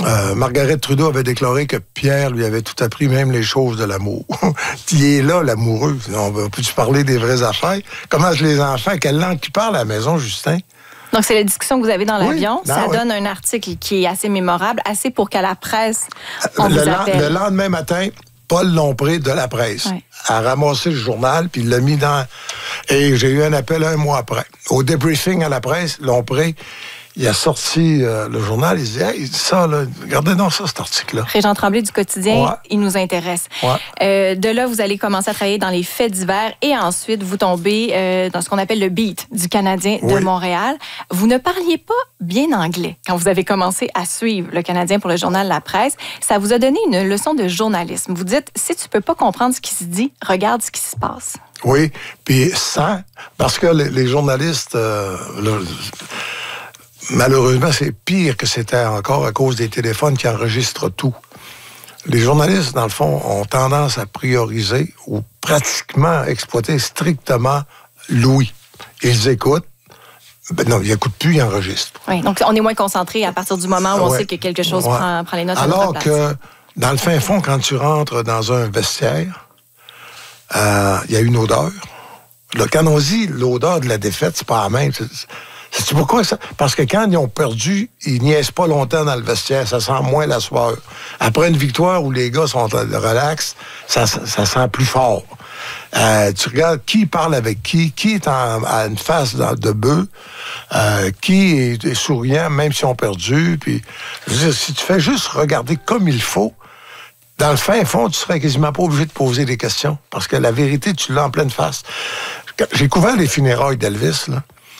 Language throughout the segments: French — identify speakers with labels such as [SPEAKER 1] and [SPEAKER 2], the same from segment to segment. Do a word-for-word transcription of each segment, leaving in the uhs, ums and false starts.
[SPEAKER 1] Euh, Margaret Trudeau avait déclaré que Pierre lui avait tout appris, même les choses de l'amour. Il est là, l'amoureux. On va plus parler des vraies affaires. Comment les enfants, quelle langue tu parles à la maison, Justin?
[SPEAKER 2] Donc, c'est la discussion que vous avez dans
[SPEAKER 1] oui,
[SPEAKER 2] l'avion.
[SPEAKER 1] non,
[SPEAKER 2] Ça
[SPEAKER 1] oui.
[SPEAKER 2] donne un article qui est assez mémorable, assez pour qu'à la presse, on
[SPEAKER 1] le,
[SPEAKER 2] vous appelle.
[SPEAKER 1] Le lendemain matin, Paul Lompré de la presse
[SPEAKER 2] oui.
[SPEAKER 1] a ramassé le journal, puis il l'a mis dans... Et j'ai eu un appel un mois après. Au débriefing à la presse, Lompré, il a sorti euh, le journal, il dit « Hey, ça, là, regardez donc ça, cet article-là. »
[SPEAKER 2] Régent Tremblay du Quotidien,
[SPEAKER 1] ouais.
[SPEAKER 2] il nous intéresse.
[SPEAKER 1] Ouais.
[SPEAKER 2] Euh, de là, vous allez commencer à travailler dans les faits divers et ensuite, vous tombez euh, dans ce qu'on appelle le beat du Canadien de
[SPEAKER 1] oui.
[SPEAKER 2] Montréal. Vous ne parliez pas bien anglais quand vous avez commencé à suivre le Canadien pour le journal La Presse. Ça vous a donné une leçon de journalisme. Vous dites, si tu peux pas comprendre ce qui se dit, regarde ce qui se passe.
[SPEAKER 1] Oui, puis sans, parce que les, les journalistes... Euh, le, malheureusement, c'est pire que c'était encore à cause des téléphones qui enregistrent tout. Les journalistes, dans le fond, ont tendance à prioriser ou pratiquement exploiter strictement l'ouïe. Ils écoutent. Ben non, ils n'écoutent plus, ils enregistrent.
[SPEAKER 2] Oui, donc on est moins concentré à partir du moment où on
[SPEAKER 1] ouais.
[SPEAKER 2] sait que quelque chose
[SPEAKER 1] ouais.
[SPEAKER 2] prend, prend les notes
[SPEAKER 1] Alors
[SPEAKER 2] à notre place.
[SPEAKER 1] que, dans le fin fond, quand tu rentres dans un vestiaire, il euh, y a une odeur. Là, quand on dit l'odeur de la défaite, c'est pas la même. Sais-tu pourquoi ça? Parce que quand ils ont perdu, ils niaisent pas longtemps dans le vestiaire. Ça sent moins la sueur. Après une victoire où les gars sont relax, ça, ça sent plus fort. Euh, tu regardes qui parle avec qui, qui est en, à une face de bœuf, euh, qui est, est souriant, même si on a perdu. Puis, je veux dire, si tu fais juste regarder comme il faut, dans le fin fond, tu serais quasiment pas obligé de poser des questions. Parce que la vérité, tu l'as en pleine face. J'ai couvert les funérailles d'Elvis, là.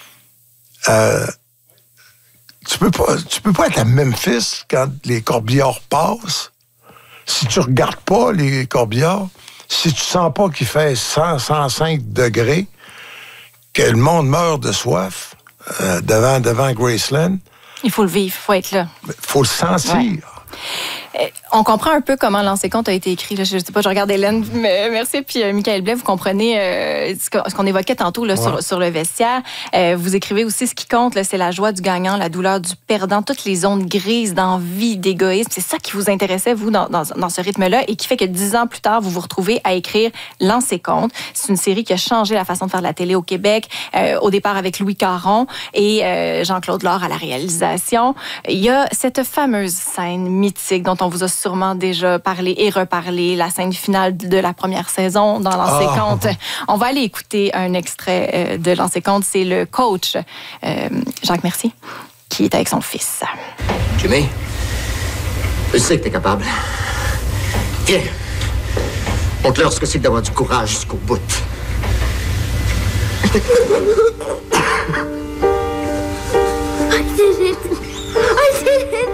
[SPEAKER 1] Euh, tu peux pas, tu peux pas être à Memphis quand les corbillards passent. Si tu regardes pas les corbillards, si tu sens pas qu'il fait cent, cent cinq degrés, que le monde meurt de soif euh, devant, devant Graceland.
[SPEAKER 2] Il faut le vivre, il faut être là.
[SPEAKER 1] Il faut le sentir.
[SPEAKER 2] Ouais. On comprend un peu comment Lancer compte a été écrit. Là. Je ne sais pas, je regarde Hélène, mais merci. Puis euh, Michael Blais, vous comprenez euh, ce qu'on évoquait tantôt là, ouais. sur, sur le vestiaire. Euh, vous écrivez aussi ce qui compte, là, c'est la joie du gagnant, la douleur du perdant, toutes les zones grises d'envie, d'égoïsme. C'est ça qui vous intéressait, vous, dans, dans, dans ce rythme-là, et qui fait que dix ans plus tard, vous vous retrouvez à écrire Lancer compte. C'est une série qui a changé la façon de faire de la télé au Québec, euh, au départ avec Louis Caron et euh, Jean-Claude Laure à la réalisation. Il y a cette fameuse scène mythique dont on vous a sûrement déjà parlé et reparlé, la scène finale de la première saison dans Lancer
[SPEAKER 1] Ah.
[SPEAKER 2] compte. On va aller écouter un extrait euh, de Lancer compte. C'est le coach, euh, Jacques Mercier, qui est avec son fils.
[SPEAKER 3] Jimmy, je sais que t'es capable. Viens, montre-leur ce que c'est d'avoir du courage jusqu'au bout.
[SPEAKER 4] I did it. I did it.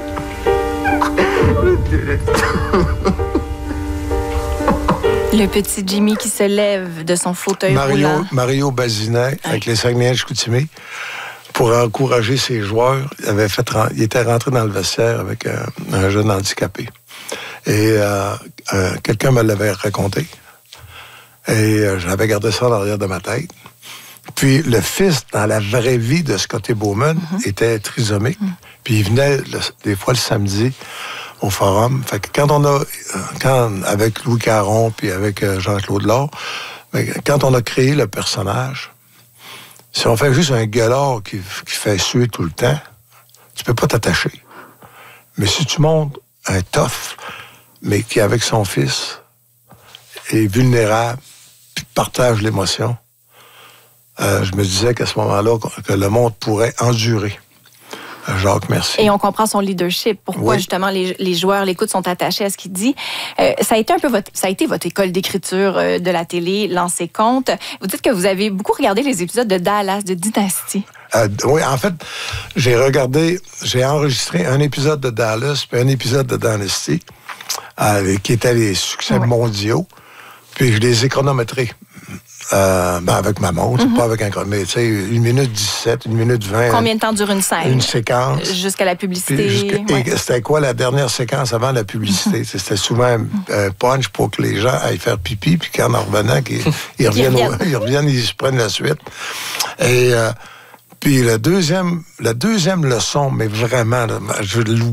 [SPEAKER 2] Le petit Jimmy qui se lève de son fauteuil
[SPEAKER 1] Mario,
[SPEAKER 2] roulant.
[SPEAKER 1] Mario Bazinet,
[SPEAKER 2] oui.
[SPEAKER 1] avec les Saguenay-Chicoutimi, pour encourager ses joueurs, il, avait fait, il était rentré dans le vestiaire avec un, un jeune handicapé. Et euh, euh, quelqu'un me l'avait raconté. Et euh, j'avais gardé ça à l'arrière de ma tête. Puis le fils, dans la vraie vie de Scotty Bowman, mm-hmm. était trisomique. Mm-hmm. Puis il venait le, des fois le samedi au forum. Fait que quand on a, quand, avec Louis Caron puis avec Jean-Claude Laure, quand on a créé le personnage, si on fait juste un gueulard qui, qui fait suer tout le temps, tu peux pas t'attacher. Mais si tu montes un tough, mais qui, avec son fils, est vulnérable, puis partage l'émotion, euh, je me disais qu'à ce moment-là, que le monde pourrait endurer. Jacques Mercier.
[SPEAKER 2] Et on comprend son leadership. Pourquoi,
[SPEAKER 1] oui.
[SPEAKER 2] justement, les, les joueurs l'écoutent, sont attachés à ce qu'il dit. Euh, ça a été un peu votre, ça a été votre école d'écriture euh, de la télé, Lancer compte. Vous dites que vous avez beaucoup regardé les épisodes de Dallas, de Dynasty.
[SPEAKER 1] Euh, oui, en fait, j'ai regardé, j'ai enregistré un épisode de Dallas puis un épisode de Dynasty, euh, qui étaient les succès oui. mondiaux. Puis je les ai chronométrés. Euh, ben avec ma montre, mm-hmm. pas avec un chronomètre. Tu sais, une minute dix-sept, une minute vingt.
[SPEAKER 2] Combien de temps dure une scène?
[SPEAKER 1] Une séquence.
[SPEAKER 2] Jusqu'à la publicité.
[SPEAKER 1] Jusqu'à,
[SPEAKER 2] ouais.
[SPEAKER 1] Et c'était quoi la dernière séquence avant la publicité? Mm-hmm. C'était souvent un euh, punch pour que les gens aillent faire pipi, puis qu'en en revenant, qu'ils, ils, reviennent, ils, reviennent. Au, ils reviennent, ils se prennent la suite. Et euh, puis la deuxième, la deuxième leçon, mais vraiment, là, je l'oublie.